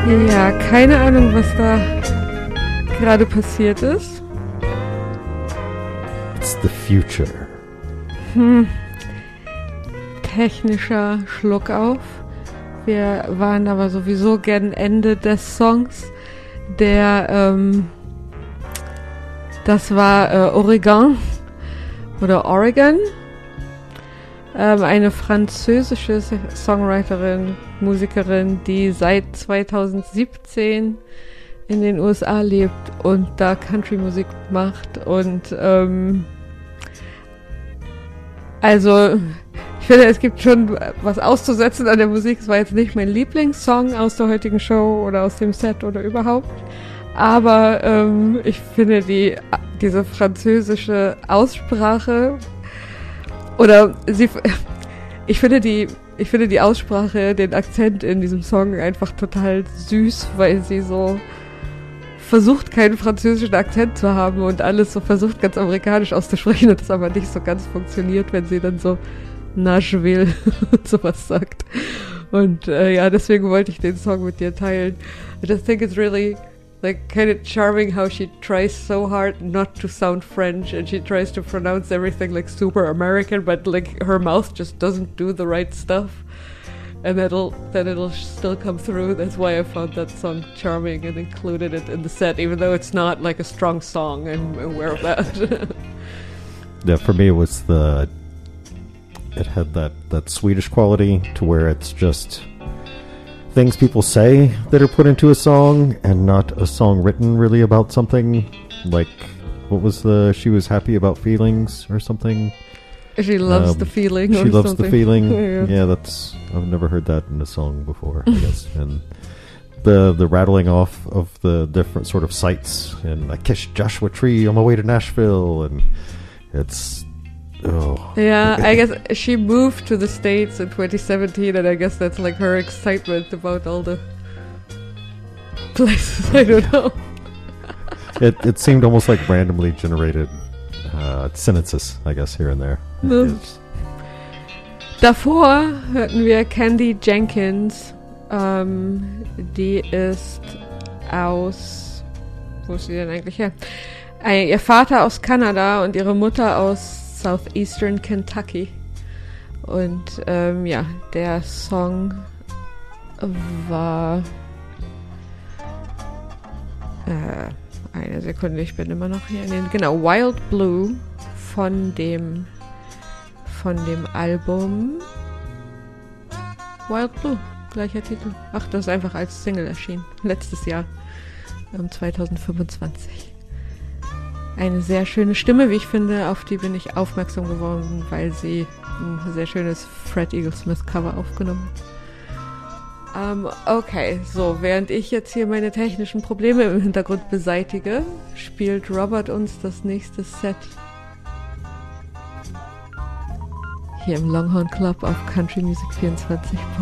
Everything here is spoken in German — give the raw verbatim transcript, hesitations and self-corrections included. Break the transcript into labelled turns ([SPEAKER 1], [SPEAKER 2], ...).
[SPEAKER 1] Ja, keine Ahnung, was da gerade passiert ist.
[SPEAKER 2] It's the future.
[SPEAKER 1] Hm. Technischer Schluck auf. Wir waren aber sowieso gern Ende des Songs. Der, ähm, das war äh, Oregon oder Oregon. Ähm, eine französische Songwriterin, Musikerin, die seit zweitausendsiebzehn in den U S A lebt und da Country-Musik macht. Und ähm, also ich finde, es gibt schon was auszusetzen an der Musik. Es war jetzt nicht mein Lieblingssong aus der heutigen Show oder aus dem Set oder überhaupt. Aber ähm, ich finde die diese französische Aussprache oder sie, ich finde die, ich finde die Aussprache, den Akzent in diesem Song einfach total süß, weil sie so versucht, keinen französischen Akzent zu haben und alles so versucht, ganz amerikanisch auszusprechen und das aber nicht so ganz funktioniert, wenn sie dann so Nashville und sowas sagt. Und äh, ja, deswegen wollte ich den Song mit dir teilen. I just think it's really like kind of charming how she tries so hard not to sound French and she tries to pronounce everything like super American, but like her mouth just doesn't do the right stuff. And that'll, then it'll still come through. That's why I found that song charming and included it in the set, even though it's not like a strong song. I'm aware of that.
[SPEAKER 2] Yeah, for me it was the, it had that, that Swedish quality to where it's just things people say that are put into a song and not a song written really about something. Like, what was the, she was happy about feelings or something?
[SPEAKER 1] She loves
[SPEAKER 2] um,
[SPEAKER 1] the feeling
[SPEAKER 2] She
[SPEAKER 1] or
[SPEAKER 2] loves
[SPEAKER 1] something.
[SPEAKER 2] the feeling.
[SPEAKER 1] Yeah.
[SPEAKER 2] Yeah, that's, I've never heard that in a song before, I guess. And the the rattling off of the different sort of sights, and I kissed Joshua Tree on my way to Nashville, and it's, oh.
[SPEAKER 1] Yeah, I guess she moved to the States in twenty seventeen, and I guess that's like her excitement about all the places. I don't know.
[SPEAKER 2] It it seemed almost like randomly generated uh, sentences, I guess, here and there.
[SPEAKER 1] No.
[SPEAKER 2] It's-
[SPEAKER 1] Davor hörten wir Candy Jenkins. Ähm, die ist aus... Wo ist sie denn eigentlich her? Äh, ihr Vater aus Kanada und ihre Mutter aus Southeastern Kentucky. Und ähm, ja, der Song war... Äh, eine Sekunde, ich bin immer noch hier in den... Genau, Wild Blue von dem... von dem Album Wild Blue, gleicher Titel. Ach, das ist einfach als Single erschienen. Letztes Jahr, um zwanzig fünfundzwanzig. Eine sehr schöne Stimme, wie ich finde, auf die bin ich aufmerksam geworden, weil sie ein sehr schönes Fred Eaglesmith Cover aufgenommen hat. Ähm, okay, so, während ich jetzt hier meine technischen Probleme im Hintergrund beseitige, spielt Robert uns das nächste Set hier im Longhorn Club auf Country Music vierundzwanzig.